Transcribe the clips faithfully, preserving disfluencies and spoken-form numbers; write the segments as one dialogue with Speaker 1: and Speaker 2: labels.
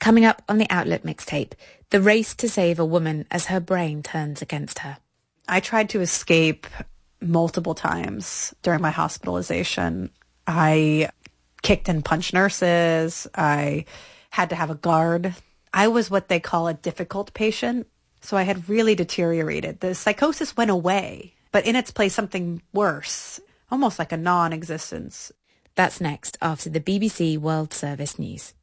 Speaker 1: Coming up on the Outlook mixtape, the race to save a woman as her brain turns against her.
Speaker 2: I tried to escape multiple times during my hospitalization. I kicked and punched nurses. I had to have a guard. I was what they call a difficult patient. So I had really deteriorated. The psychosis went away, but in its place, something worse, almost like a non-existence.
Speaker 1: That's next after the B B C World Service News.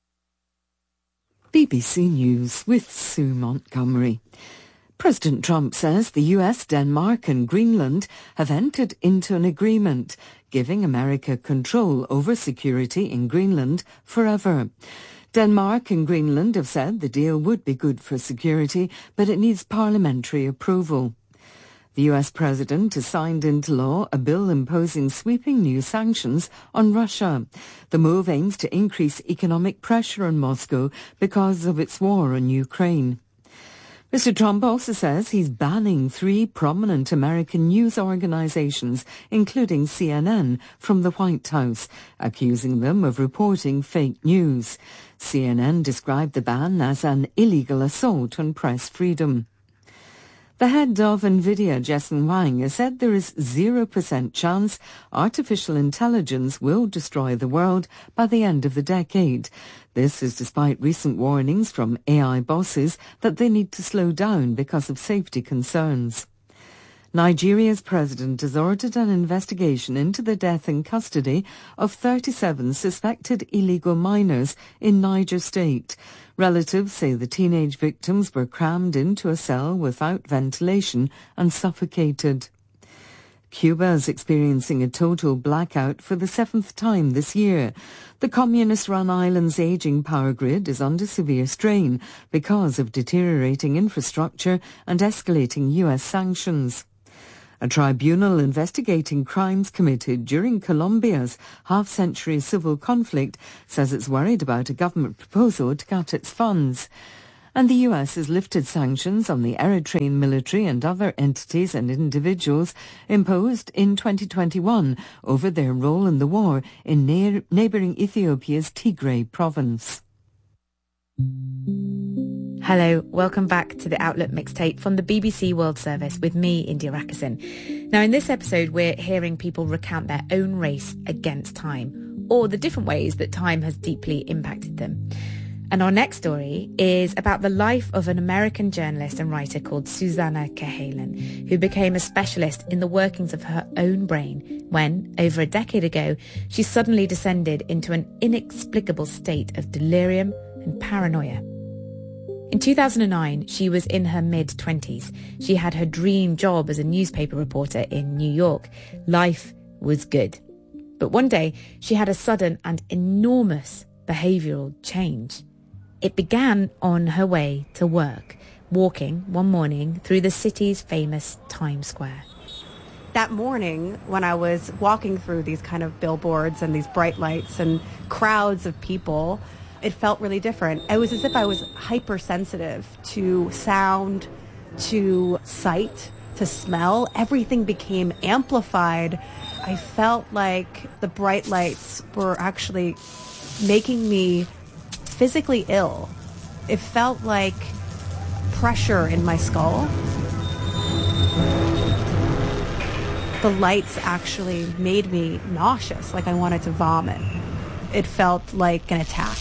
Speaker 3: B B C News with Sue Montgomery. President Trump says the U S, Denmark and Greenland have entered into an agreement giving America control over security in Greenland forever. Denmark and Greenland have said the deal would be good for security, but it needs parliamentary approval. The U S president has signed into law a bill imposing sweeping new sanctions on Russia. The move aims to increase economic pressure on Moscow because of its war on Ukraine. Mister Trump also says he's banning three prominent American news organizations, including C N N, from the White House, accusing them of reporting fake news. C N N described the ban as an illegal assault on press freedom. The head of NVIDIA, Jensen Huang, has said there is zero percent chance artificial intelligence will destroy the world by the end of the decade. This is despite recent warnings from A I bosses that they need to slow down because of safety concerns. Nigeria's president has ordered an investigation into the death in custody of thirty-seven suspected illegal minors in Niger State. Relatives say the teenage victims were crammed into a cell without ventilation and suffocated. Cuba is experiencing a total blackout for the seventh time this year. The communist-run island's aging power grid is under severe strain because of deteriorating infrastructure and escalating U S sanctions. A tribunal investigating crimes committed during Colombia's half-century civil conflict says it's worried about a government proposal to cut its funds. And the U S has lifted sanctions on the Eritrean military and other entities and individuals imposed in twenty twenty-one over their role in the war in near neighbouring Ethiopia's Tigray province.
Speaker 1: Hello, welcome back to the Outlook mixtape from the B B C World Service with me, India Rakison. Now, in this episode, we're hearing people recount their own race against time, or the different ways that time has deeply impacted them. And our next story is about the life of an American journalist and writer called Susannah Cahalan, who became a specialist in the workings of her own brain when, over a decade ago, she suddenly descended into an inexplicable state of delirium and paranoia. In two thousand nine, she was in her mid-twenties. She had her dream job as a newspaper reporter in New York. Life was good. But one day, she had a sudden and enormous behavioural change. It began on her way to work, walking one morning through the city's famous Times Square.
Speaker 2: That morning, when I was walking through these kind of billboards and these bright lights and crowds of people, it felt really different. It was as if I was hypersensitive to sound, to sight, to smell. Everything became amplified. I felt like the bright lights were actually making me physically ill. It felt like pressure in my skull. The lights actually made me nauseous, like I wanted to vomit. It felt like an attack.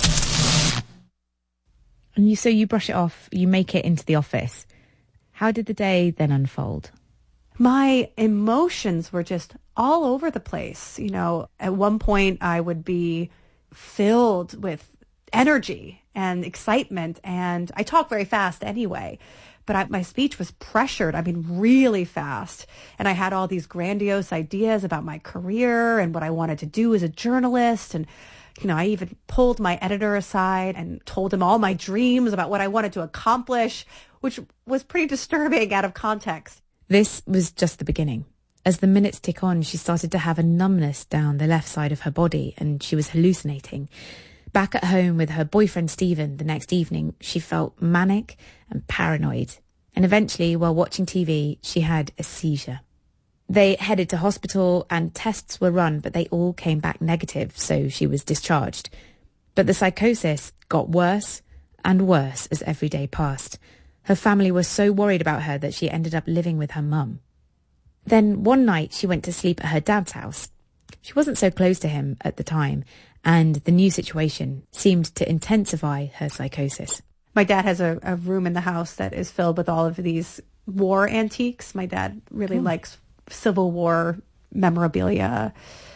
Speaker 1: And you, so you brush it off, you make it into the office. How did the day then unfold?
Speaker 2: My emotions were just all over the place. You know, at one point I would be filled with energy and excitement, and I talk very fast anyway, but I, my speech was pressured, I mean, really fast. And I had all these grandiose ideas about my career and what I wanted to do as a journalist. And, you know, I even pulled my editor aside and told him all my dreams about what I wanted to accomplish, which was pretty disturbing out of context.
Speaker 1: This was just the beginning. As the minutes tick on, she started to have a numbness down the left side of her body, and she was hallucinating. Back at home with her boyfriend Stephen the next evening, she felt manic and paranoid. And eventually, while watching T V, she had a seizure. They headed to hospital and tests were run, but they all came back negative, so she was discharged. But the psychosis got worse and worse as every day passed. Her family was so worried about her that she ended up living with her mum. Then one night she went to sleep at her dad's house. She wasn't so close to him at the time, and the new situation seemed to intensify her psychosis.
Speaker 2: My dad has a, a room in the house that is filled with all of these war antiques. My dad really
Speaker 1: Hmm.
Speaker 2: likes Civil War memorabilia.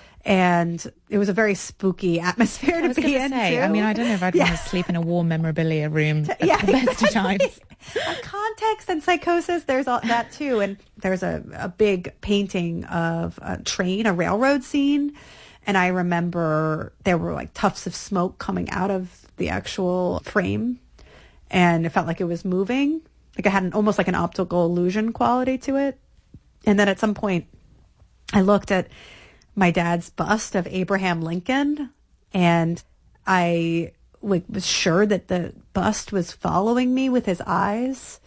Speaker 2: And it was a very spooky atmosphere
Speaker 1: I
Speaker 2: to
Speaker 1: was
Speaker 2: be
Speaker 1: going to
Speaker 2: in.
Speaker 1: say,
Speaker 2: too.
Speaker 1: I mean, I don't know if I'd
Speaker 2: Yeah.
Speaker 1: want to sleep in a war memorabilia room at
Speaker 2: Yeah,
Speaker 1: the best of
Speaker 2: exactly.
Speaker 1: times.
Speaker 2: Uh, Context and psychosis, there's all that too. And there's a, a big painting of a train, a railroad scene. And I remember there were like tufts of smoke coming out of the actual frame. And it felt like it was moving. Like it had an, almost like an optical illusion quality to it. And then at some point, I looked at my dad's bust of Abraham Lincoln, and I w- was sure that the bust was following me with his eyes.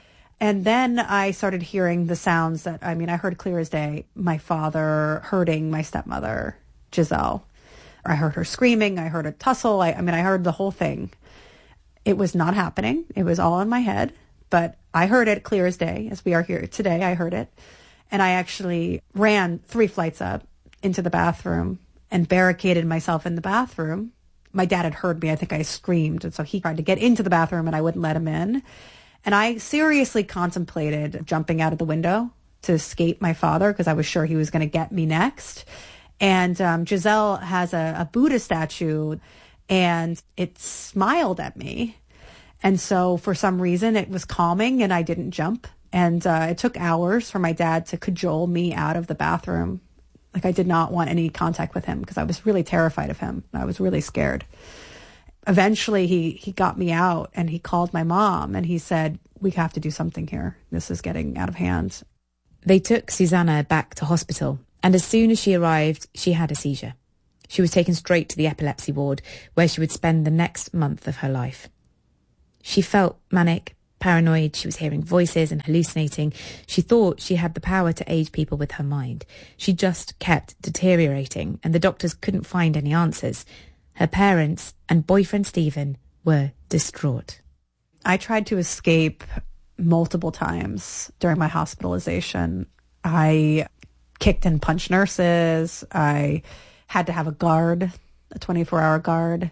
Speaker 2: And then I started hearing the sounds that, I mean, I heard clear as day, my father hurting my stepmother, Giselle. I heard her screaming. I heard a tussle. I, I mean, I heard the whole thing. It was not happening. It was all in my head, but I heard it clear as day. As we are here today, I heard it. And I actually ran three flights up into the bathroom and barricaded myself in the bathroom. My dad had heard me. I think I screamed. And so he tried to get into the bathroom and I wouldn't let him in. And I seriously contemplated jumping out of the window to escape my father because I was sure he was going to get me next. And um, Giselle has a, a Buddha statue and it smiled at me. And so for some reason it was calming and I didn't jump. And uh, it took hours for my dad to cajole me out of the bathroom. Like I did not want any contact with him because I was really terrified of him. I was really scared. Eventually he, he got me out and he called my mom and he said, we have to do something here. This is getting out of hand.
Speaker 1: They took Susanna back to hospital, and as soon as she arrived, she had a seizure. She was taken straight to the epilepsy ward, where she would spend the next month of her life. She felt manic, paranoid. She was hearing voices and hallucinating. She thought she had the power to aid people with her mind. She just kept deteriorating, and the doctors couldn't find any answers. Her parents and boyfriend Stephen were distraught.
Speaker 2: I tried to escape multiple times during my hospitalization. I kicked and punched nurses. I had to have a guard, a twenty-four hour guard.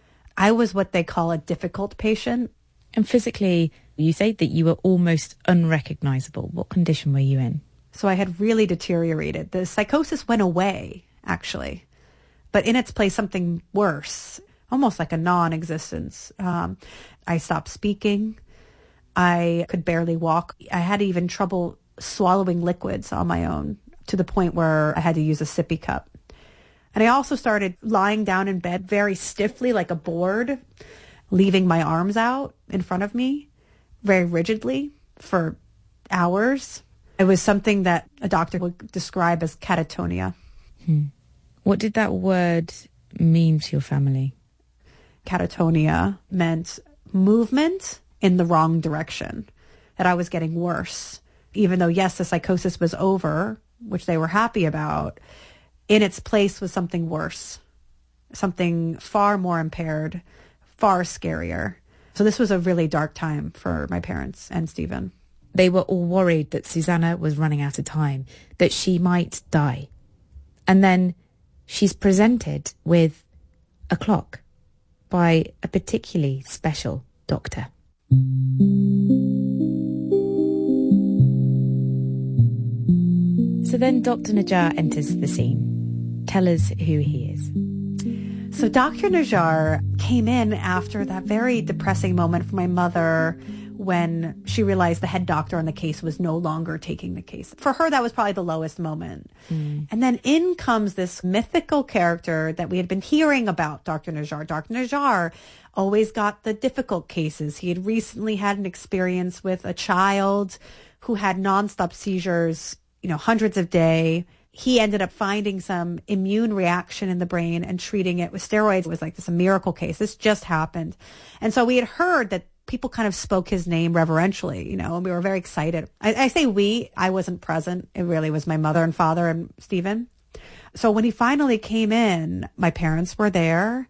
Speaker 2: I was what they call a difficult patient.
Speaker 1: And physically, you say that you were almost unrecognizable. What condition were you in?
Speaker 2: So I had really deteriorated. The psychosis went away, actually. But in its place, something worse, almost like a non-existence. Um, I stopped speaking. I could barely walk. I had even trouble swallowing liquids on my own to the point where I had to use a sippy cup. And I also started lying down in bed very stiffly like a board, leaving my arms out in front of me very rigidly for hours. It was something that a doctor would describe as catatonia.
Speaker 1: Hmm. What did that word mean to your family?
Speaker 2: Catatonia meant movement in the wrong direction, that I was getting worse. Even though, yes, the psychosis was over, which they were happy about, in its place was something worse, something far more impaired, far scarier. So this was a really dark time for my parents and Stephen.
Speaker 1: They were all worried that Susanna was running out of time, that she might die. And then she's presented with a clock by a particularly special doctor. So then Doctor Najjar enters the scene. Tell us who he is.
Speaker 2: So Doctor Najjar came in after that very depressing moment for my mother when she realized the head doctor on the case was no longer taking the case. For her, that was probably the lowest moment. Mm. And then in comes this mythical character that we had been hearing about, Doctor Najjar. Doctor Najjar always got the difficult cases. He had recently had an experience with a child who had nonstop seizures, you know, hundreds a day. He ended up finding some immune reaction in the brain and treating it with steroids. It was like this a miracle case. This just happened. And so we had heard that people kind of spoke his name reverentially, you know, and we were very excited. I, I say we, I wasn't present. It really was my mother and father and Stephen. So when he finally came in, my parents were there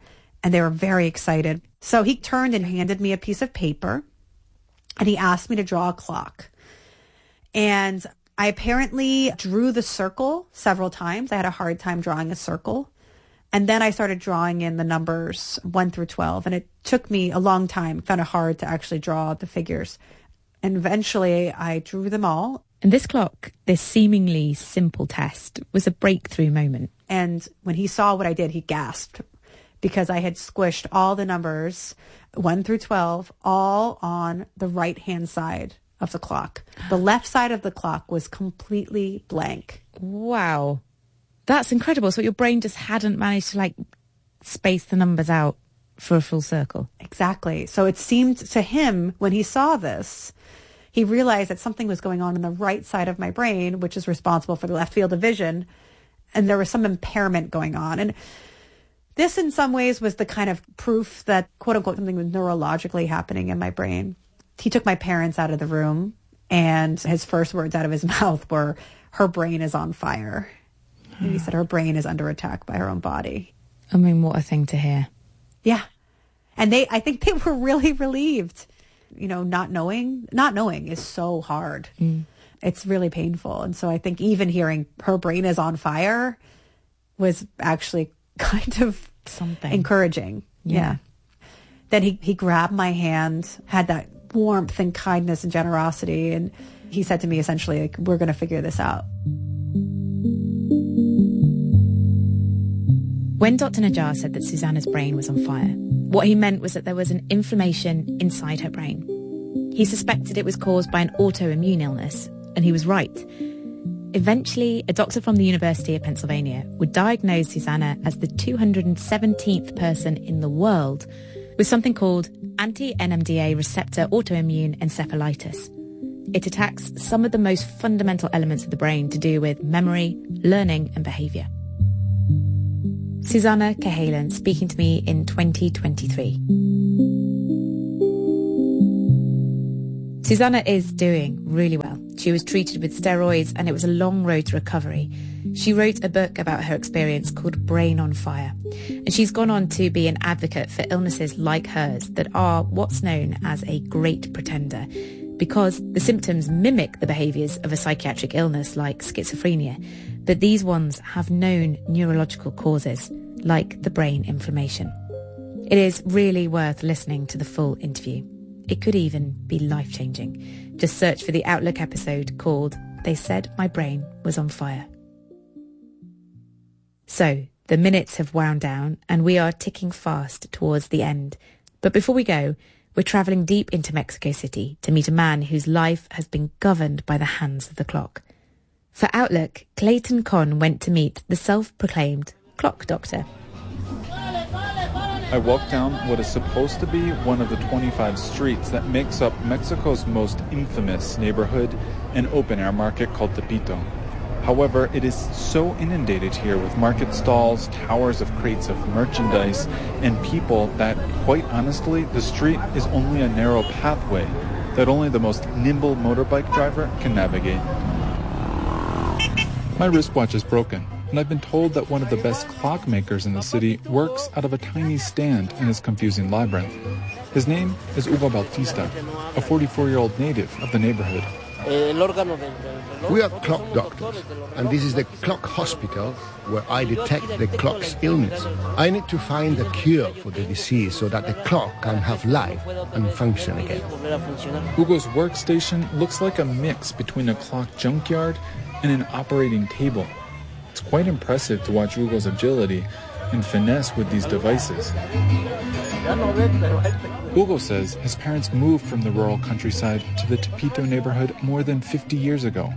Speaker 2: and they were very excited. So he turned and handed me a piece of paper, and he asked me to draw a clock. And I apparently drew the circle several times. I had a hard time drawing a circle. And then I started drawing in the numbers one through twelve. And it took me a long time. I found it hard to actually draw the figures. And eventually I drew them all.
Speaker 1: And this clock, this seemingly simple test, was a breakthrough moment.
Speaker 2: And when he saw what I did, he gasped because I had squished all the numbers, one through twelve, all on the right-hand side of the clock. The left side of the clock was completely blank.
Speaker 1: Wow. That's incredible. So your brain just hadn't managed to like space the numbers out for a full circle.
Speaker 2: Exactly. So it seemed to him when he saw this, he realized that something was going on in the right side of my brain, which is responsible for the left field of vision. And there was some impairment going on. And this in some ways was the kind of proof that quote unquote something was neurologically happening in my brain. He took my parents out of the room, and his first words out of his mouth were, her brain is on fire. And he said her brain is under attack by her own body.
Speaker 1: I mean, what a thing to hear.
Speaker 2: Yeah. And they, I think they were really relieved. You know, not knowing, not knowing is so hard. Mm. It's really painful. And so I think even hearing her brain is on fire was actually kind of
Speaker 1: something
Speaker 2: encouraging. Yeah. yeah. Then he, he grabbed my hand, had that warmth and kindness and generosity. And he said to me essentially, like, we're going to figure this out.
Speaker 1: When Doctor Najjar said that Susanna's brain was on fire, what he meant was that there was an inflammation inside her brain. He suspected it was caused by an autoimmune illness, and he was right. Eventually, a doctor from the University of Pennsylvania would diagnose Susanna as the two hundred seventeenth person in the world with something called anti-N M D A receptor autoimmune encephalitis. It attacks some of the most fundamental elements of the brain to do with memory, learning, and behaviour. Susanna Cahalan speaking to me in twenty twenty-three. Susanna is doing really well. She was treated with steroids and it was a long road to recovery. She wrote a book about her experience called Brain on Fire. And she's gone on to be an advocate for illnesses like hers that are what's known as a great pretender, because the symptoms mimic the behaviours of a psychiatric illness like schizophrenia, but these ones have known neurological causes, like the brain inflammation. It is really worth listening to the full interview. It could even be life-changing. Just search for the Outlook episode called They Said My Brain Was on Fire. So, the minutes have wound down and we are ticking fast towards the end. But before we go, we're travelling deep into Mexico City to meet a man whose life has been governed by the hands of the clock. For Outlook, Clayton Conn went to meet the self-proclaimed clock doctor.
Speaker 4: I walked down what is supposed to be one of the twenty-five streets that makes up Mexico's most infamous neighborhood, an open-air market called Tepito. However, it is so inundated here with market stalls, towers of crates of merchandise, and people that, quite honestly, the street is only a narrow pathway that only the most nimble motorbike driver can navigate. My wristwatch is broken, and I've been told that one of the best clockmakers in the city works out of a tiny stand in this confusing labyrinth. His name is Hugo Bautista, a forty-four-year-old native of the neighborhood.
Speaker 5: We are clock doctors, and this is the clock hospital where I detect the clock's illness. I need to find a cure for the disease so that the clock can have life and function again.
Speaker 4: Hugo's workstation looks like a mix between a clock junkyard and an operating table. It's quite impressive to watch Hugo's agility and finesse with these devices. Hugo says his parents moved from the rural countryside to the Tepito neighborhood more than fifty years ago.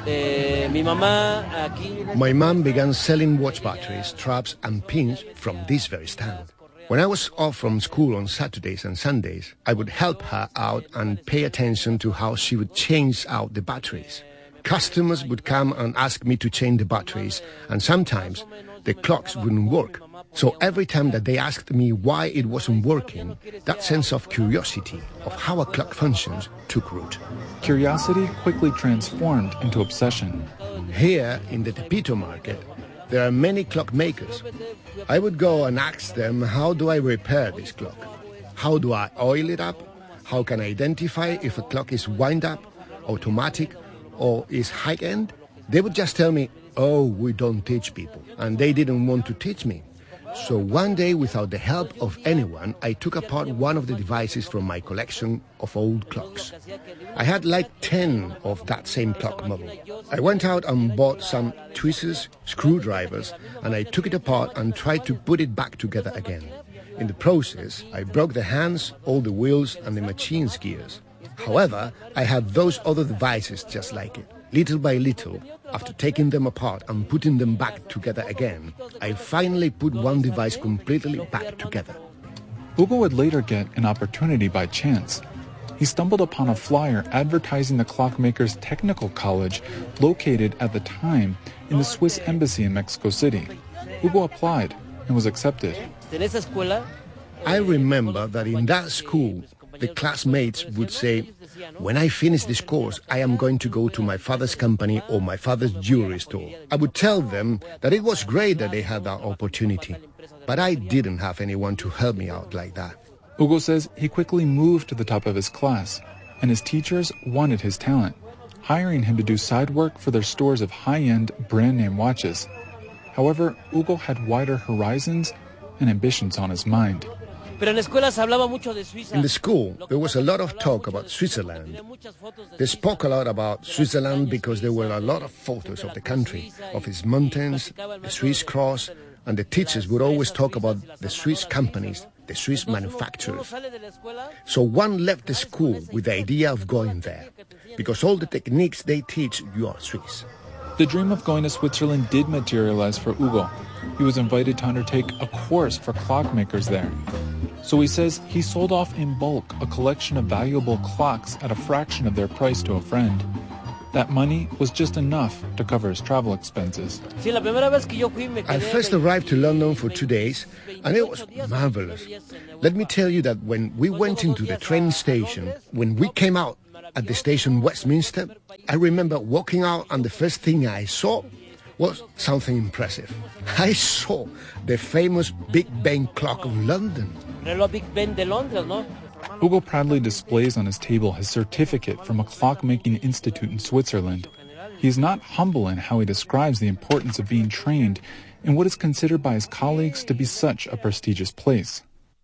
Speaker 5: My mom began selling watch batteries, straps, and pins from this very stand. When I was off from school on Saturdays and Sundays, I would help her out and pay attention to how she would change out the batteries. Customers would come and ask me to change the batteries, and sometimes the clocks wouldn't work. So every time that they asked me why it wasn't working, that sense of curiosity of how a clock functions took root.
Speaker 4: Curiosity quickly transformed into obsession.
Speaker 5: Here in the Tepito market, there are many clockmakers. I would go and ask them, how do I repair this clock? How do I oil it up? How can I identify if a clock is wind up, automatic, or is high-end? They would just tell me, oh, we don't teach people. And they didn't want to teach me. So one day, without the help of anyone, I took apart one of the devices from my collection of old clocks. I had like ten of that same clock model. I went out and bought some tweezers, screwdrivers, and I took it apart and tried to put it back together again. In the process, I broke the hands, all the wheels, and the machine's gears. However, I had those other devices just like it. Little by little, after taking them apart and putting them back together again, I finally put one device completely back together.
Speaker 4: Hugo would later get an opportunity by chance. He stumbled upon a flyer advertising the clockmaker's technical college located at the time in the Swiss embassy in Mexico City. Hugo applied and was accepted.
Speaker 5: I remember that in that school, the classmates would say, when I finish this course, I am going to go to my father's company or my father's jewelry store. I would tell them that it was great that they had that opportunity, but I didn't have anyone to help me out like that.
Speaker 4: Hugo says he quickly moved to the top of his class, and his teachers wanted his talent, hiring him to do side work for their stores of high-end brand-name watches. However, Hugo had wider horizons and ambitions on his mind.
Speaker 5: In the school, there was a lot of talk about Switzerland. They spoke a lot about Switzerland because there were a lot of photos of the country, of its mountains, the Swiss cross, and the teachers would always talk about the Swiss companies, the Swiss manufacturers. So one left the school with the idea of going there, because all the techniques they teach, you are Swiss.
Speaker 4: The dream of going to Switzerland did materialize for Hugo. He was invited to undertake a course for clockmakers there. So he says he sold off in bulk a collection of valuable clocks at a fraction of their price to a friend. That money was just enough to cover his travel expenses.
Speaker 5: I first arrived to London for two days, and it was marvelous. Let me tell you that when we went into the train station, when we came out at the station Westminster, I remember walking out and the first thing I saw was something impressive. I saw the famous Big Ben clock of London.
Speaker 4: Hugo proudly displays on his table his certificate from a clockmaking institute in Switzerland. He is not humble in how he describes the importance of being trained in what is considered by his colleagues to be such a prestigious place.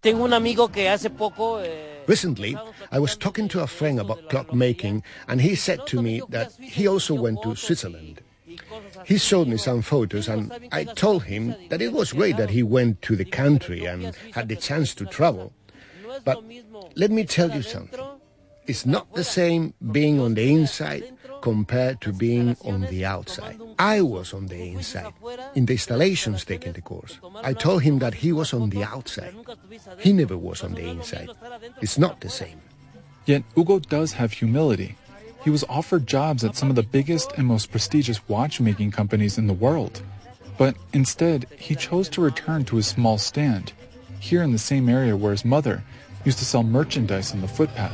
Speaker 5: Recently, I was talking to a friend about clockmaking, and he said to me that he also went to Switzerland. He showed me some photos, and I told him that it was great that he went to the country and had the chance to travel. But let me tell you something. It's not the same being on the inside compared to being on the outside. I was on the inside, in the installations taking the course. I told him that he was on the outside. He never was on the inside. It's not the same.
Speaker 4: Yet Hugo does have humility. He was offered jobs at some of the biggest and most prestigious watchmaking companies in the world. But instead, he chose to return to his small stand, here in the same area where his mother used to sell merchandise on the footpath.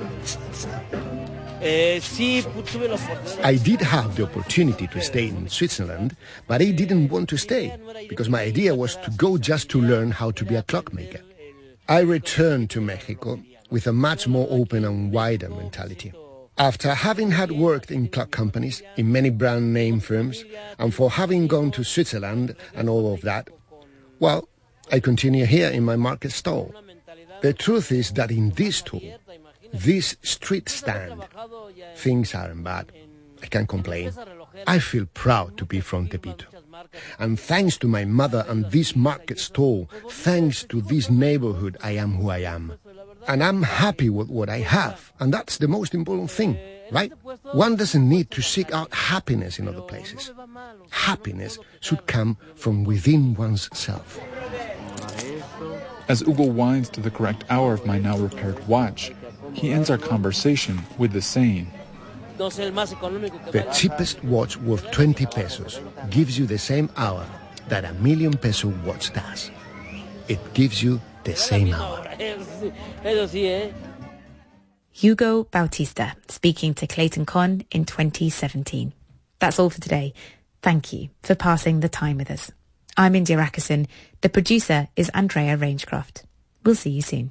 Speaker 5: I did have the opportunity to stay in Switzerland, but I didn't want to stay, because my idea was to go just to learn how to be a clockmaker. I returned to Mexico with a much more open and wider mentality. After having had worked in clock companies, in many brand name firms, and for having gone to Switzerland and all of that, well, I continue here in my market stall. The truth is that in this stall, this street stand, things aren't bad. I can't complain. I feel proud to be from Tepito. And thanks to my mother and this market stall, thanks to this neighborhood, I am who I am. And I'm happy with what I have. And that's the most important thing, right? One doesn't need to seek out happiness in other places. Happiness should come from within one's self.
Speaker 4: As Hugo winds to the correct hour of my now repaired watch, he ends our conversation with the saying,
Speaker 5: the cheapest watch worth twenty pesos gives you the same hour that a million peso watch does. It gives you the same hour.
Speaker 1: Hugo Bautista speaking to Clayton Con in twenty seventeen. That's all for today. Thank you for passing the time with us. I'm India Rackison. The producer is Andrea Rangecroft. We'll see you soon.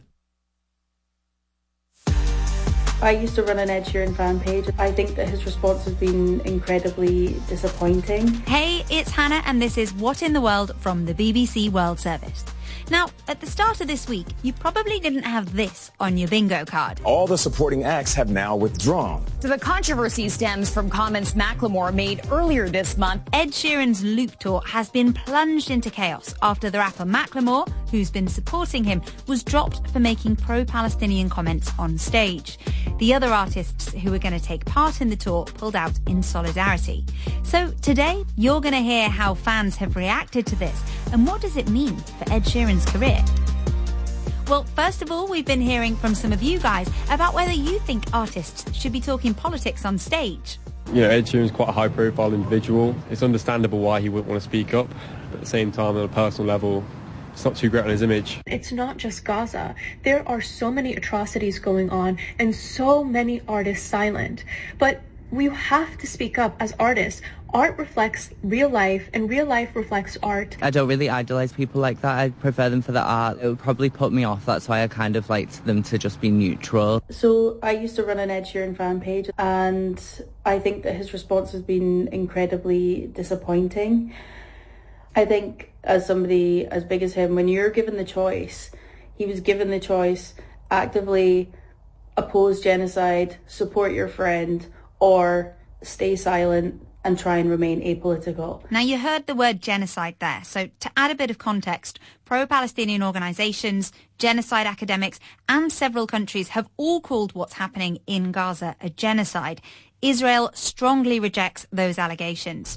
Speaker 6: I used to run an Ed Sheeran fan page. I think that his response has been incredibly disappointing.
Speaker 7: Hey, it's Hannah, and this is What in the World from the B B C World Service. Now, at the start of this week, you probably didn't have this on your bingo card.
Speaker 8: All the supporting acts have now withdrawn.
Speaker 9: So the controversy stems from comments Macklemore made earlier this month.
Speaker 7: Ed Sheeran's Loop Tour has been plunged into chaos after the rapper Macklemore, who's been supporting him, was dropped for making pro-Palestinian comments on stage. The other artists who were going to take part in the tour pulled out in solidarity. So today, you're going to hear how fans have reacted to this and what does it mean for Ed Sheeran's career. Well, first of all, we've been hearing from some of you guys about whether you think artists should be talking politics on stage.
Speaker 10: You know, Ed Sheeran's quite a high-profile individual. It's understandable why he wouldn't want to speak up, but at the same time, on a personal level, it's not too great on his image.
Speaker 6: It's not just Gaza. There are so many atrocities going on and so many artists silent. But we have to speak up as artists. Art reflects real life, and real life reflects art.
Speaker 11: I don't really idolise people like that. I prefer them for the art. It would probably put me off. That's why I kind of liked them to just be neutral.
Speaker 6: So I used to run an Ed Sheeran fan page, and I think that his response has been incredibly disappointing. I think as somebody as big as him, when you're given the choice, he was given the choice, actively oppose genocide, support your friend, or stay silent and try and remain apolitical.
Speaker 7: Now, you heard the word genocide there. So to add a bit of context, pro-Palestinian organisations, genocide academics, and several countries have all called what's happening in Gaza a genocide. Israel strongly rejects those allegations.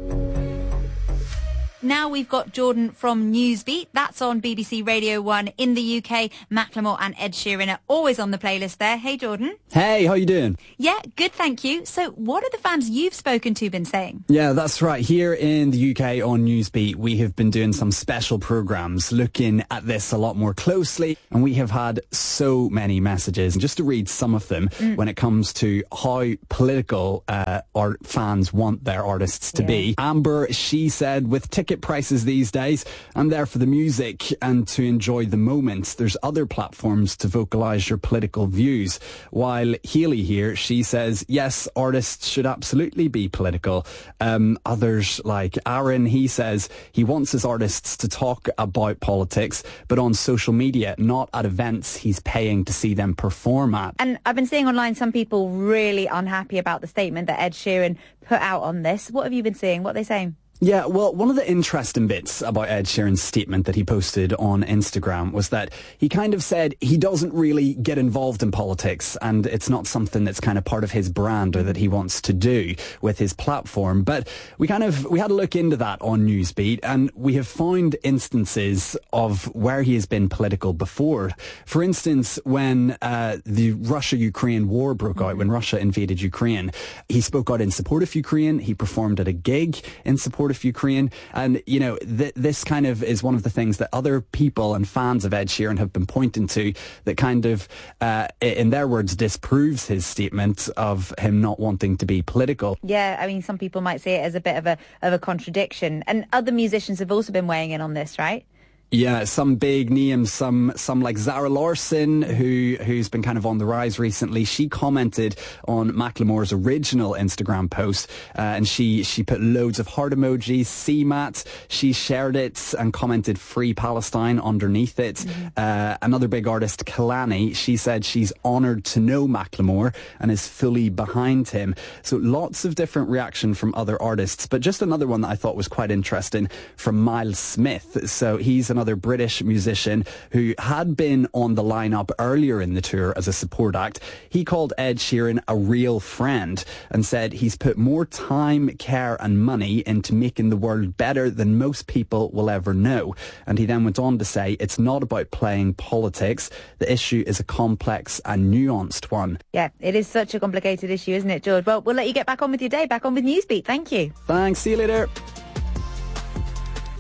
Speaker 7: Now we've got Jordan from Newsbeat. That's on B B C Radio one in the U K. Macklemore and Ed Sheeran are always on the playlist there. Hey, Jordan.
Speaker 12: Hey, how you doing?
Speaker 7: Yeah, good, thank you. So what are the fans you've spoken to been saying?
Speaker 12: Yeah, that's right. Here in the U K on Newsbeat, we have been doing some special programmes looking at this a lot more closely. And we have had so many messages. And just to read some of them, mm. when it comes to how political uh, our fans want their artists to yeah. be. Amber, she said, with ticket prices these days, I'm there for the music and to enjoy the moment. There's other platforms to vocalise your political views. While Healy here, she says, yes, artists should absolutely be political. Um, others like Aaron, he says he wants his artists to talk about politics, but on social media, not at events he's paying to see them perform at.
Speaker 7: And I've been seeing online some people really unhappy about the statement that Ed Sheeran put out on this. What have you been seeing? What are they saying?
Speaker 12: Yeah, well, one of the interesting bits about Ed Sheeran's statement that he posted on Instagram was that he kind of said he doesn't really get involved in politics and it's not something that's kind of part of his brand or that he wants to do with his platform. But we kind of, we had a look into that on Newsbeat and we have found instances of where he has been political before. For instance, when uh, the Russia-Ukraine war broke out, when Russia invaded Ukraine, he spoke out in support of Ukraine. He performed at a gig in support of Ukraine. And, you know, th- this kind of is one of the things that other people and fans of Ed Sheeran have been pointing to that kind of, uh, in their words, disproves his statement of him not wanting to be political.
Speaker 7: Yeah, I mean, some people might see it as a bit of a of a contradiction. And other musicians have also been weighing in on this, right?
Speaker 12: Yeah, some big names, some some like Zara Larsson, who who's been kind of on the rise recently. She commented on Macklemore's original Instagram post, uh, and she she put loads of heart emojis. C MAT, she shared it and commented "Free Palestine" underneath it. Mm-hmm. Uh, another big artist, Kalani, she said she's honoured to know Macklemore and is fully behind him. So lots of different reaction from other artists, but just another one that I thought was quite interesting from Miles Smith. So he's an another British musician who had been on the lineup earlier in the tour as a support act. He called Ed Sheeran a real friend and said he's put more time, care and money into making the world better than most people will ever know. And he then went on to say it's not about playing politics. The issue is a complex and nuanced one.
Speaker 7: Yeah, it is such a complicated issue, isn't it, George? Well, we'll let you get back on with your day, back on with Newsbeat. Thank you.
Speaker 12: Thanks. See you later.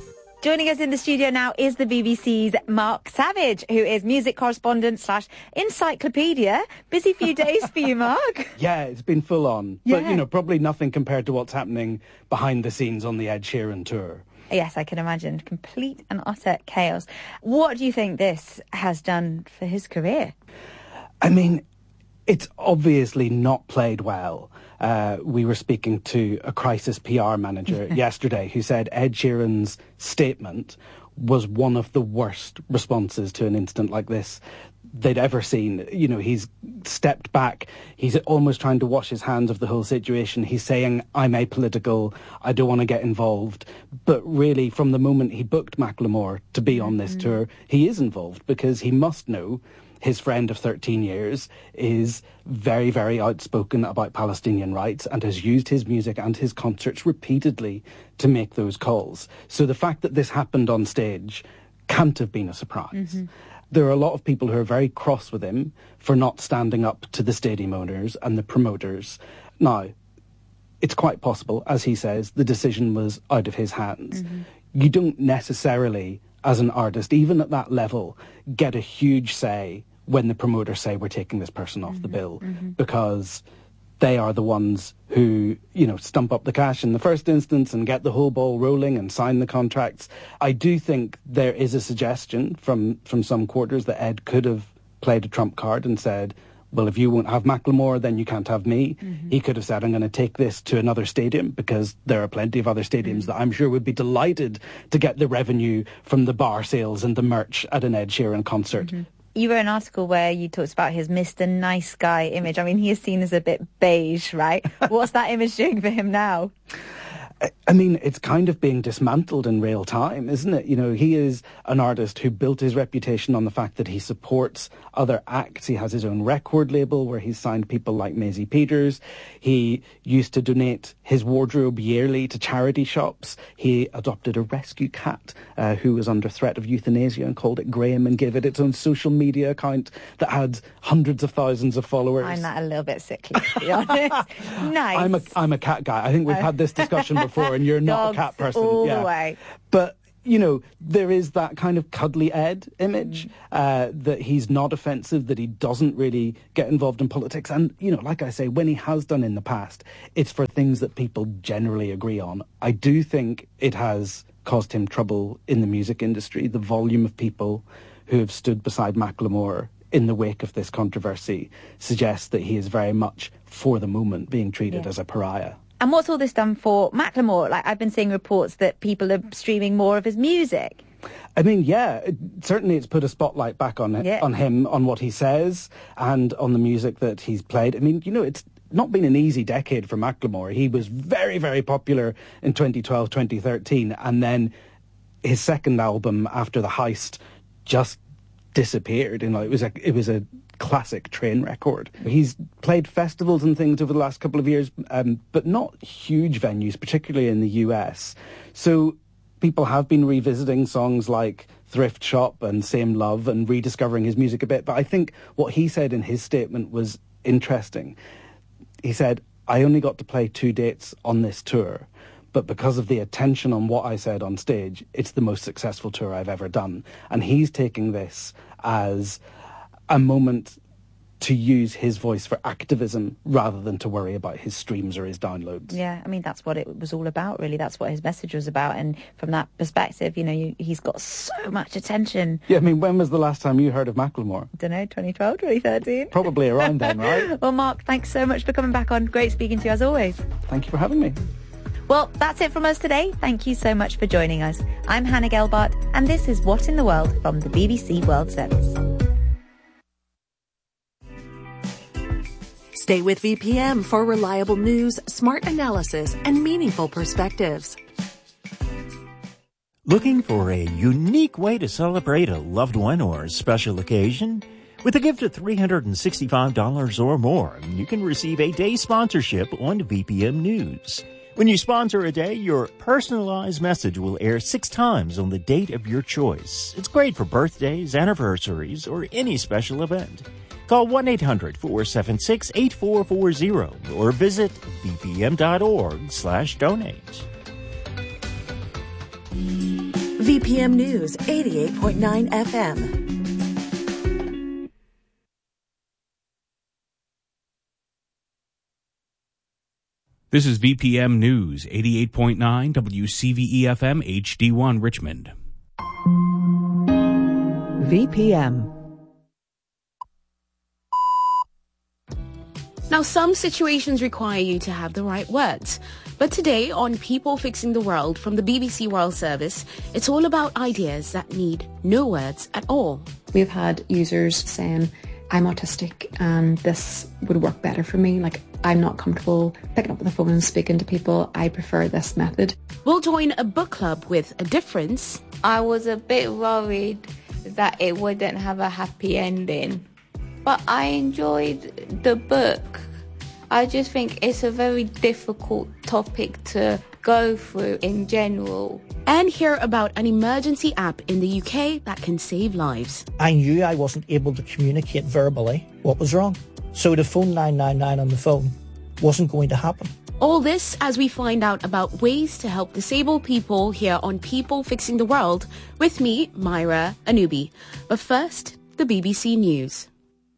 Speaker 7: Joining us in the studio now is the B B C's Mark Savage, who is music correspondent slash encyclopedia. Busy few days for you, Mark.
Speaker 13: Yeah, it's been full on.
Speaker 7: Yeah.
Speaker 13: But, you know, probably nothing compared to what's happening behind the scenes on the Ed Sheeran tour.
Speaker 7: Yes, I can imagine. Complete and utter chaos. What do you think this has done for his career?
Speaker 13: I mean, it's obviously not played well. Uh, we were speaking to a crisis P R manager yesterday who said Ed Sheeran's statement was one of the worst responses to an incident like this they'd ever seen. You know, he's stepped back. He's almost trying to wash his hands of the whole situation. He's saying, I'm apolitical. I don't want to get involved. But really, from the moment he booked Macklemore to be on this mm-hmm. tour, he is involved because he must know his friend of thirteen years is very, very outspoken about Palestinian rights and has used his music and his concerts repeatedly to make those calls. So the fact that this happened on stage can't have been a surprise. Mm-hmm. There are a lot of people who are very cross with him for not standing up to the stadium owners and the promoters. Now, it's quite possible, as he says, the decision was out of his hands. Mm-hmm. You don't necessarily, as an artist, even at that level, get a huge say when the promoters say we're taking this person off mm-hmm. the bill, mm-hmm. because they are the ones who, you know, stump up the cash in the first instance and get the whole ball rolling and sign the contracts. I do think there is a suggestion from, from some quarters that Ed could have played a trump card and said, well, if you won't have Macklemore, then you can't have me. Mm-hmm. He could have said, I'm going to take this to another stadium, because there are plenty of other stadiums mm-hmm. that I'm sure would be delighted to get the revenue from the bar sales and the merch at an Ed Sheeran concert.
Speaker 7: Mm-hmm. You wrote an article where you talked about his Mister Nice Guy image. I mean, he is seen as a bit beige, right? What's that image doing for him now?
Speaker 13: I mean, it's kind of being dismantled in real time, isn't it? You know, he is an artist who built his reputation on the fact that he supports other acts. He has his own record label where he's signed people like Maisie Peters. He used to donate his wardrobe yearly to charity shops. He adopted a rescue cat uh, who was under threat of euthanasia and called it Graham and gave it its own social media account that had hundreds of thousands of followers.
Speaker 7: I'm not a little bit sickly, to be honest. Nice.
Speaker 13: I'm a, I'm a cat guy. I think we've had this discussion before. Before, and you're not
Speaker 7: Dogs
Speaker 13: a cat person.
Speaker 7: all
Speaker 13: yeah.
Speaker 7: the way.
Speaker 13: But, you know, there is that kind of cuddly Ed image, mm. uh, that he's not offensive, that he doesn't really get involved in politics. And, you know, like I say, when he has done in the past, it's for things that people generally agree on. I do think it has caused him trouble in the music industry. The volume of people who have stood beside Macklemore in the wake of this controversy suggests that he is very much, for the moment, being treated yeah. as a pariah.
Speaker 7: And what's all this done for Macklemore? Like, I've been seeing reports that people are streaming more of his music.
Speaker 13: I mean, yeah, it, certainly it's put a spotlight back on it,
Speaker 7: yeah.
Speaker 13: on him, on what he says, and on the music that he's played. I mean, you know, it's not been an easy decade for Macklemore. He was very, very popular in twenty twelve, twenty thirteen, and then his second album, After the Heist, just disappeared. You know, it was a, it was a classic train record. He's played festivals and things over the last couple of years, um, but not huge venues, particularly in the U S. So people have been revisiting songs like Thrift Shop and Same Love and rediscovering his music a bit. But I think what he said in his statement was interesting. He said, I only got to play two dates on this tour, but because of the attention on what I said on stage, it's the most successful tour I've ever done. And he's taking this as a moment to use his voice for activism rather than to worry about his streams or his downloads.
Speaker 7: Yeah, I mean, that's what it was all about, really. That's what his message was about. And from that perspective, you know, you, he's got so much attention.
Speaker 13: Yeah, I mean, when was the last time you heard of Macklemore?
Speaker 7: I don't know, twenty twelve, twenty thirteen?
Speaker 13: Probably around then, right?
Speaker 7: Well, Mark, thanks so much for coming back on. Great speaking to you, as always.
Speaker 13: Thank you for having me.
Speaker 7: Well, that's it from us today. Thank you so much for joining us. I'm Hannah Gelbart, and this is What in the World from the B B C World Service.
Speaker 14: Stay with V P M for reliable news, smart analysis, and meaningful perspectives.
Speaker 15: Looking for a unique way to celebrate a loved one or special occasion? With a gift of three hundred sixty-five dollars or more, you can receive a day sponsorship on V P M News. When you sponsor a day, your personalized message will air six times on the date of your choice. It's great for birthdays, anniversaries, or any special event. Call one eight hundred four seven six eight four four zero or visit vpm.org slash donate.
Speaker 14: V P M News eighty-eight point nine F M.
Speaker 16: This is V P M News, eighty-eight point nine W C V E F M H D one Richmond.
Speaker 17: V P M.
Speaker 18: Now, some situations require you to have the right words. But today on People Fixing the World from the B B C World Service, it's all about ideas that need no words at all.
Speaker 19: We've had users saying, I'm autistic and this would work better for me. Like, I'm not comfortable picking up the phone and speaking to people. I prefer this method.
Speaker 18: We'll join a book club with a difference.
Speaker 20: I was a bit worried that it wouldn't have a happy ending, but I enjoyed the book. I just think it's a very difficult topic to go through in general.
Speaker 18: And hear about an emergency app in the U K that can save lives.
Speaker 21: I knew I wasn't able to communicate verbally what was wrong. So to phone nine nine nine on the phone wasn't going to happen.
Speaker 18: All this as we find out about ways to help disabled people here on People Fixing the World with me, Myra Anubi. But first, the B B C News.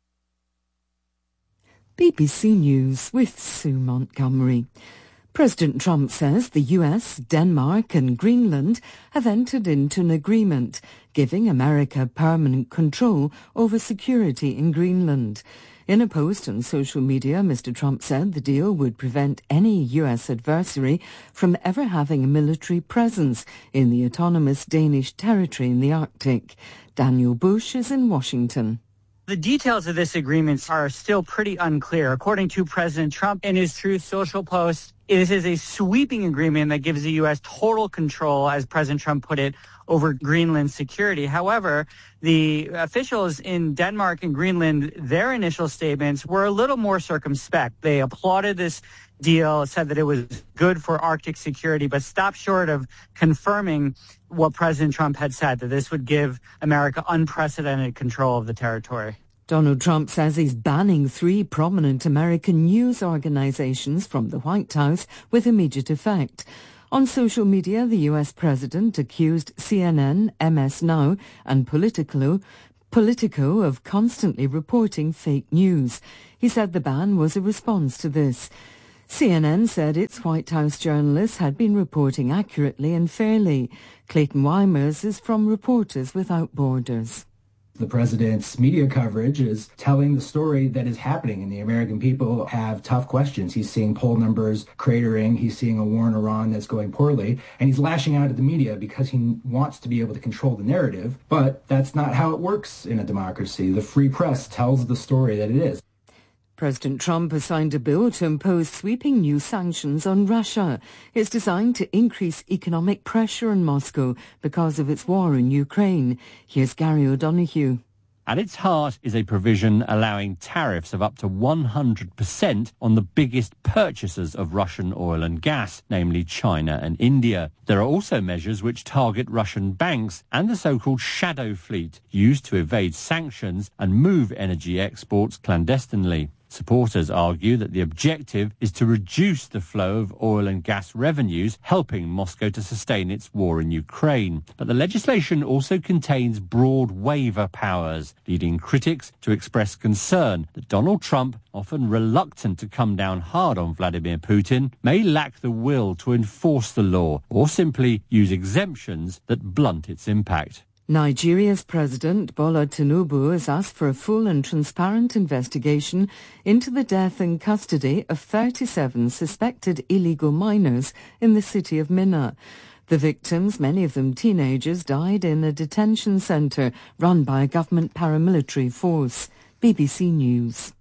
Speaker 3: B B C News with Sue Montgomery. President Trump says the U S, Denmark and Greenland have entered into an agreement giving America permanent control over security in Greenland. In a post on social media, Mister Trump said the deal would prevent any U S adversary from ever having a military presence in the autonomous Danish territory in the Arctic. Daniel Bush is in Washington.
Speaker 22: The details of this agreement are still pretty unclear. According to President Trump in his Truth Social post, this is a sweeping agreement that gives the U S total control, as President Trump put it, over Greenland's security. However, the officials in Denmark and Greenland, their initial statements were a little more circumspect. They applauded this deal, said that it was good for Arctic security, but stopped short of confirming what President Trump had said, that this would give America unprecedented control of the territory.
Speaker 3: Donald Trump says he's banning three prominent American news organizations from the White House with immediate effect. On social media, the U S president accused C N N, M S Now and Politico, Politico of constantly reporting fake news. He said the ban was a response to this. C N N said its White House journalists had been reporting accurately and fairly. Clayton Weimers is from Reporters Without Borders.
Speaker 23: The president's media coverage is telling the story that is happening, and the American people have tough questions. He's seeing poll numbers cratering. He's seeing a war in Iran that's going poorly, and he's lashing out at the media because he wants to be able to control the narrative. But that's not how it works in a democracy. The free press tells the story that it is.
Speaker 3: President Trump has signed a bill to impose sweeping new sanctions on Russia. It's designed to increase economic pressure on Moscow because of its war in Ukraine. Here's Gary O'Donoghue.
Speaker 24: At its heart is a provision allowing tariffs of up to one hundred percent on the biggest purchasers of Russian oil and gas, namely China and India. There are also measures which target Russian banks and the so-called shadow fleet, used to evade sanctions and move energy exports clandestinely. Supporters argue that the objective is to reduce the flow of oil and gas revenues, helping Moscow to sustain its war in Ukraine. But the legislation also contains broad waiver powers, leading critics to express concern that Donald Trump, often reluctant to come down hard on Vladimir Putin, may lack the will to enforce the law or simply use exemptions that blunt its impact.
Speaker 3: Nigeria's President Bola Tinubu has asked for a full and transparent investigation into the death and custody of thirty-seven suspected illegal minors in the city of Minna. The victims, many of them teenagers, died in a detention centre run by a government paramilitary force. B B C News.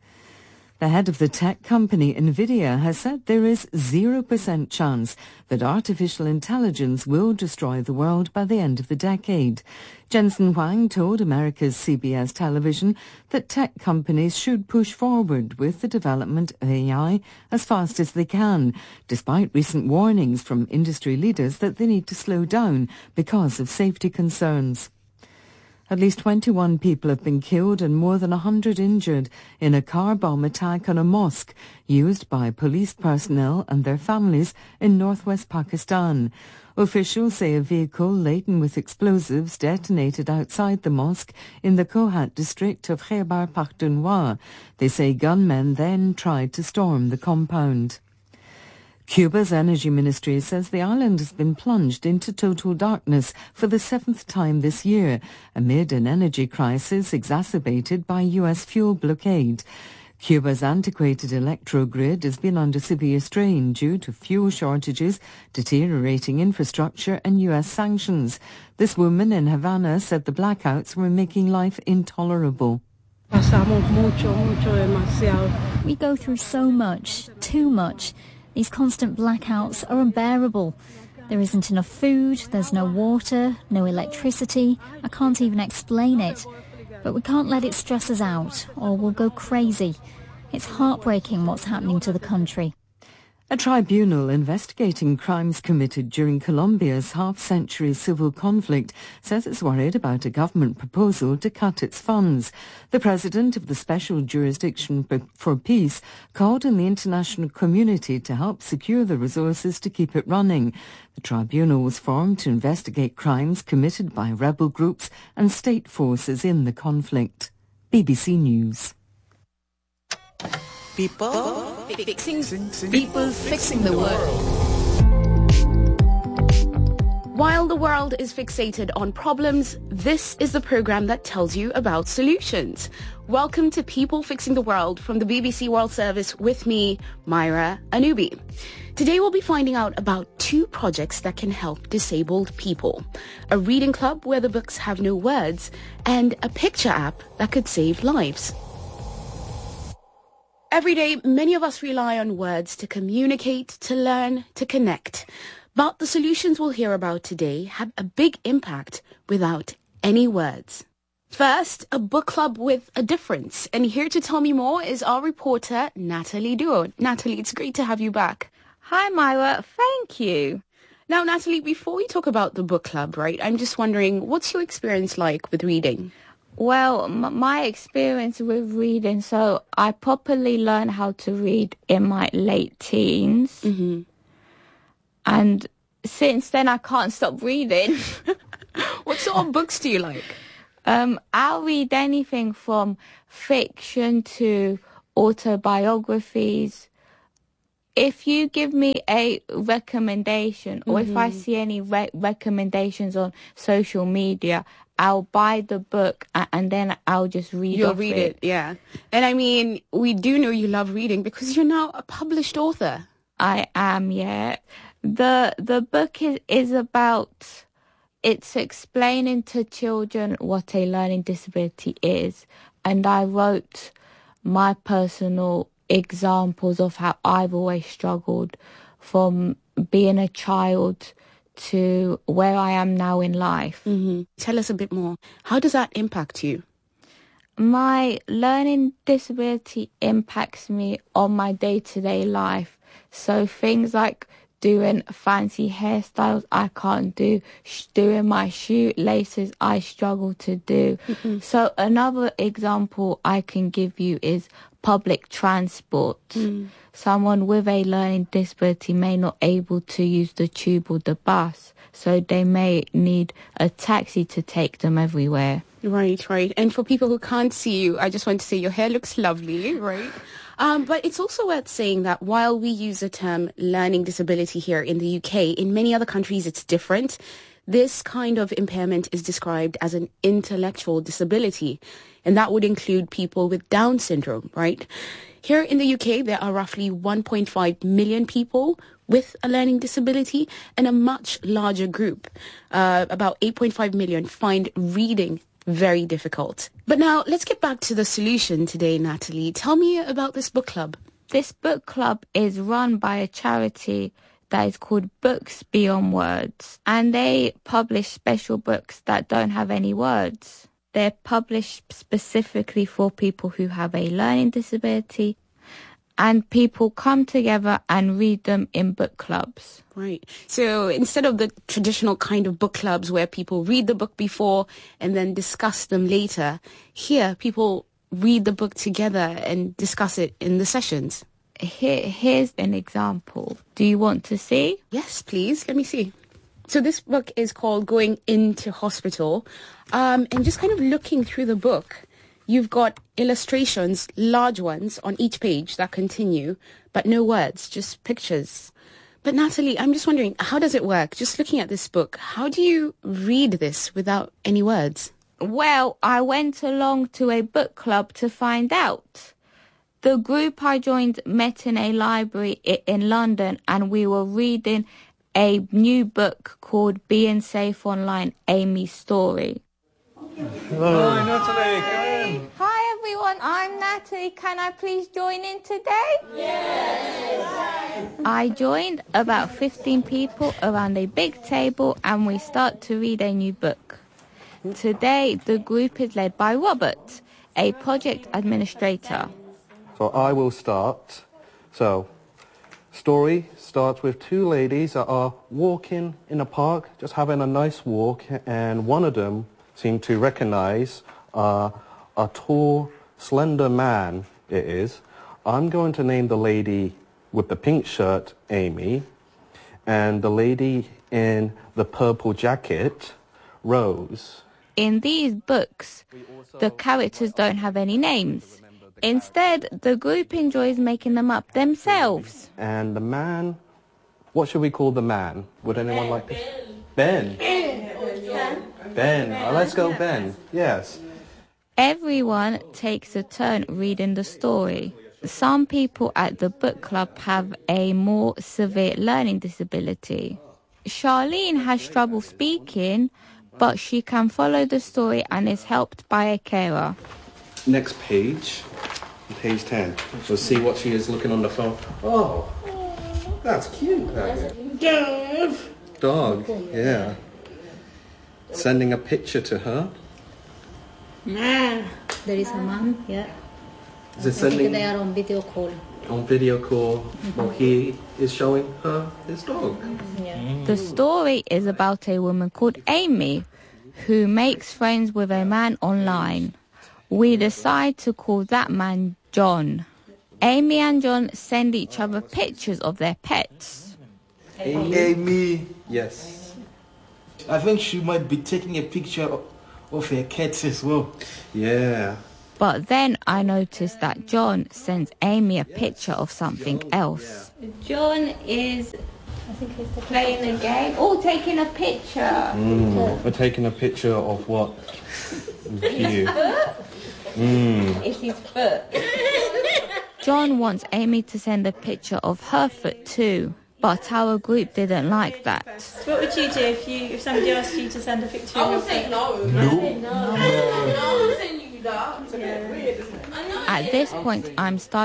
Speaker 3: The head of the tech company Nvidia has said there is zero percent chance that artificial intelligence will destroy the world by the end of the decade. Jensen Huang told America's C B S television that tech companies should push forward with the development of A I as fast as they can, despite recent warnings from industry leaders that they need to slow down because of safety concerns. At least twenty-one people have been killed and more than one hundred injured in a car bomb attack on a mosque used by police personnel and their families in northwest Pakistan. Officials say a vehicle laden with explosives detonated outside the mosque in the Kohat district of Khyber Pakhtunkhwa. They say gunmen then tried to storm the compound. Cuba's energy ministry says the island has been plunged into total darkness for the seventh time this year, amid an energy crisis exacerbated by U S fuel blockade. Cuba's antiquated electrogrid has been under severe strain due to fuel shortages, deteriorating infrastructure and U S sanctions. This woman in Havana said the blackouts were making life intolerable.
Speaker 2: We go through so much, too much. These constant blackouts are unbearable. There isn't enough food, there's no water, no electricity. I can't even explain it. But we can't let it stress us out, or we'll go crazy. It's heartbreaking what's happening to the country.
Speaker 3: A tribunal investigating crimes committed during Colombia's half-century civil conflict says it's worried about a government proposal to cut its funds. The president of the Special Jurisdiction for Peace called on the international community to help secure the resources to keep it running. The tribunal was formed to investigate crimes committed by rebel groups and state forces in the conflict. B B C News.
Speaker 18: People fixing, people fixing the world. While the world is fixated on problems, this is the program that tells you about solutions. Welcome to People Fixing the World from the B B C World Service with me, Myra Anubi. Today we'll be finding out about two projects that can help disabled people. A reading club where the books have no words, and a picture app that could save lives. Every day, many of us rely on words to communicate, to learn, to connect. But the solutions we'll hear about today have a big impact without any words. First, a book club with a difference. And here to tell me more is our reporter, Natalie Duo. Natalie, it's great to have you back.
Speaker 20: Hi, Myra. Thank you.
Speaker 18: Now, Natalie, before we talk about the book club, right, I'm just wondering, what's your experience like with reading?
Speaker 20: Well, m- my experience with reading, so I properly learned how to read in my late teens.
Speaker 18: Mm-hmm.
Speaker 20: And since then, I can't stop reading.
Speaker 18: What sort of books do you like?
Speaker 20: Um, I'll read anything from fiction to autobiographies. If you give me a recommendation, mm-hmm. or if I see any re- recommendations on social media, I'll buy the book and then I'll just read
Speaker 18: You'll
Speaker 20: off
Speaker 18: read
Speaker 20: it.
Speaker 18: it, yeah. And I mean, we do know you love reading because you're now a published author.
Speaker 20: I am, yeah. The the book is, is about, it's explaining to children what a learning disability is. And I wrote my personal examples of how I've always struggled from being a child to where I am now in life.
Speaker 18: Mm-hmm. Tell us a bit more. How does that impact you?
Speaker 20: My learning disability impacts me on my day-to-day life. So things like doing fancy hairstyles I can't do, sh- doing my shoelaces I struggle to do. Mm-hmm. So another example I can give you is public transport.
Speaker 18: Mm.
Speaker 20: Someone with a learning disability may not able to use the tube or the bus, so they may need a taxi to take them everywhere.
Speaker 18: Right, right. And for people who can't see you, I just want to say your hair looks lovely, right? Um, but it's also worth saying that while we use the term learning disability here in the U K, in many other countries it's different. This kind of impairment is described as an intellectual disability, and that would include people with Down syndrome, right? Here in the U K, there are roughly one point five million people with a learning disability, and a much larger group, uh, about eight point five million, find reading very difficult. But now, let's get back to the solution today, Natalie. Tell me about this book club.
Speaker 20: This book club is run by a charity that is called Books Beyond Words, and they publish special books that don't have any words. They're published specifically for people who have a learning disability, and people come together and read them in book clubs.
Speaker 18: Right. So instead of the traditional kind of book clubs where people read the book before and then discuss them later, here people read the book together and discuss it in the sessions.
Speaker 20: Here, here's an example. Do you want to see?
Speaker 18: Yes, please. Let me see. So this book is called Going Into Hospital. Um, and just kind of looking through the book, you've got illustrations, large ones, on each page that continue, but no words, just pictures. But Natalie, I'm just wondering, how does it work? Just looking at this book, how do you read this without any words?
Speaker 20: Well, I went along to a book club to find out. The group I joined met in a library in London, and we were reading a new book called Being Safe Online, Amy's Story.
Speaker 1: Hello. Hi, Natalie. Come in.
Speaker 20: Hi, everyone. I'm Natalie. Can I please join in today? Yes. I joined about fifteen people around a big table, and we start to read a new book. Today, the group is led by Robert, a project administrator.
Speaker 1: So I will start. So, story starts with two ladies that are walking in a park, just having a nice walk, and one of them seemed to recognize uh, a tall, slender man it is. I'm going to name the lady with the pink shirt Amy, and the lady in the purple jacket, Rose.
Speaker 20: In these books, the characters don't have any names. Instead, the group enjoys making them up themselves.
Speaker 1: And the man, what should we call the man? Would anyone like to? Ben. Ben. Ben. Oh, let's go Ben. Yes.
Speaker 20: Everyone takes a turn reading the story. Some people at the book club have a more severe learning disability. Charlene has trouble speaking, but she can follow the story and is helped by a carer.
Speaker 1: Next page, page ten. So see what she is looking on the phone. Oh, that's cute. Dog. Dog, yeah. Sending a picture to her.
Speaker 4: Man. There is a man, yeah.
Speaker 1: Is it sending?
Speaker 4: They are on video call.
Speaker 1: On video call, mm-hmm. Well, he is showing her his dog.
Speaker 20: Yeah. The story is about a woman called Amy who makes friends with a man online. We decide to call that man John. Amy and John send each other pictures of their pets.
Speaker 1: Amy. Amy. Yes.
Speaker 5: I think she might be taking a picture of, of her cats as well.
Speaker 1: Yeah.
Speaker 20: But then I noticed that John sends Amy a picture of something else. John is I think he's playing a game. Oh, taking a picture.
Speaker 1: Mm, we're taking a picture of what? Cute. Mm.
Speaker 20: It's his foot. John wants Amy to send a picture of her foot too, but our group didn't like that.
Speaker 17: What would you do if you if somebody asked you to send a picture of your foot? I would say no.
Speaker 5: No.
Speaker 17: No. No. No.
Speaker 20: At this point, I'm starting